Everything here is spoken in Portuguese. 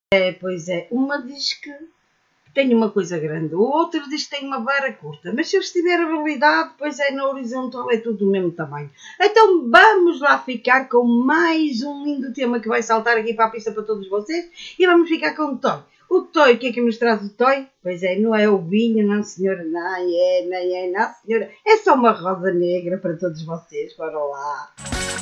Pois é, uma diz que tem uma coisa grande, o outro diz que tem uma vara curta, mas se eu estiver a realidade, pois é, na horizontal é tudo do mesmo tamanho. Então vamos lá ficar com mais um lindo tema que vai saltar aqui para a pista para todos vocês e vamos ficar com o Toy. O Toy, o que é que nos traz o Toy? Pois é, não é o vinho, não senhora, nem é, não senhora, é só uma rosa negra para todos vocês, bora lá.